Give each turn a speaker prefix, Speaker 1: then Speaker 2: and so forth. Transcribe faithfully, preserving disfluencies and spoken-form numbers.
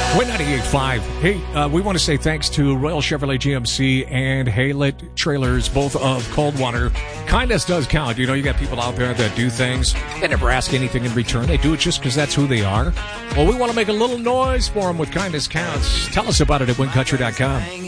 Speaker 1: Win ninety-eight point five. Hey, uh, we want to say thanks to Royal Chevrolet G M C and Haylet Trailers, both of Coldwater. Kindness does count. You know, you got people out there that do things. They never ask anything in return. They do it just because that's who they are. Well, we want to make a little noise for them with Kindness Counts. Tell us about it at win country dot com.